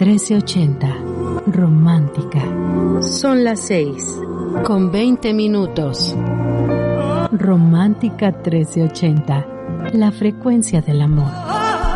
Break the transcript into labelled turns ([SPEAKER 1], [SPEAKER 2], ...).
[SPEAKER 1] 1380. Romántica. Son las 6:20. Romántica 1380. La frecuencia del amor.